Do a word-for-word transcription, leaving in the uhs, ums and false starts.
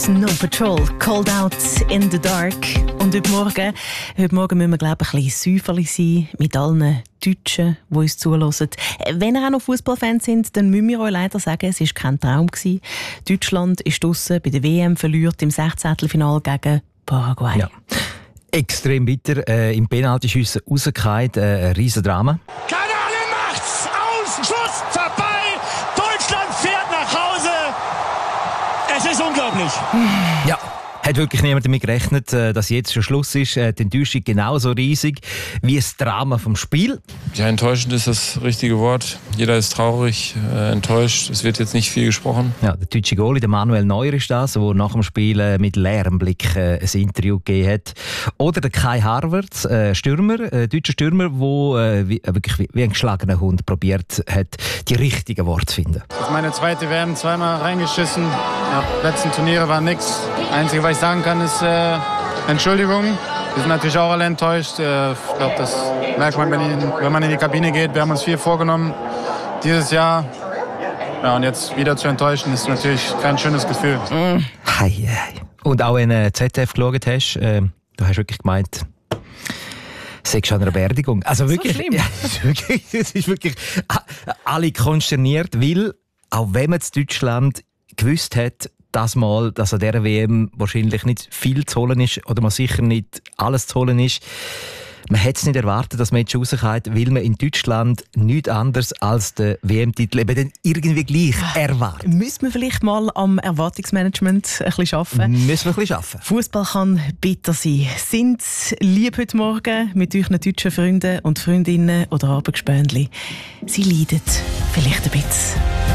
Snow Patrol, Cold Out in the Dark. Und heute Morgen, heute Morgen müssen wir, glaube ich, ein bisschen säuferli sein mit allen Deutschen, die uns zuhören. Wenn ihr auch noch Fußballfans sind, dann müssen wir euch leider sagen, es war kein Traum gewesen. Deutschland ist draussen bei der W M, verliert im sechzehntelfinale gegen Paraguay. Ja. Extrem bitter. Äh, Im Penaltyschiessen rausgefallen. Äh, ein riesen Drama. Kanane macht's! Aus! Schuss! Vorbei! Deutschland fährt nach Hause! Es ist unglaublich! Ja. Hat wirklich niemand damit gerechnet, dass jetzt schon Schluss ist. Die Enttäuschung genauso riesig wie das Drama vom Spiel. Ja, enttäuschend ist das richtige Wort. Jeder ist traurig, äh, enttäuscht. Es wird jetzt nicht viel gesprochen. Ja, der deutsche Goalie, der Manuel Neuer ist das, der nach dem Spiel äh, mit leerem Blick äh, ein Interview gegeben hat. Oder der Kai Havertz, äh, Stürmer, äh, deutscher Stürmer, der äh, wie, äh, wirklich wie, wie ein geschlagener Hund probiert hat, die richtigen Worte zu finden. Das ist meine zweite W M, zweimal reingeschissen. Ja, letzten Turniere war nichts. Einzige, was ich sagen kann, ist äh, Entschuldigung. Wir sind natürlich auch alle enttäuscht. Äh, ich glaube, das merkt man, wenn, in, wenn man in die Kabine geht. Wir haben uns viel vorgenommen dieses Jahr. Ja, und jetzt wieder zu enttäuschen, ist natürlich kein schönes Gefühl. Mm. Hei, hei. Und auch wenn du äh, Z D F geschaut hast, äh, du hast wirklich gemeint, es ist schon eine Beerdigung. Also wirklich, so schlimm. Ja, es ist wirklich, es ist wirklich alle konsterniert, weil auch wenn man in Deutschland gewusst hat, das Mal, dass an dieser W M wahrscheinlich nicht viel zu holen ist oder man sicher nicht alles zu holen ist. Man hätte es nicht erwartet, dass man jetzt schon rauskommt, weil man in Deutschland nichts anderes als den W M-Titel eben dann irgendwie gleich erwartet. Müssen wir vielleicht mal am Erwartungsmanagement ein bisschen arbeiten? Müssen wir ein bisschen arbeiten. Fußball kann bitter sein. Sind lieb heute Morgen mit euren deutschen Freunden und Freundinnen oder Arbeitsgespöntli. Sie leiden vielleicht ein bisschen.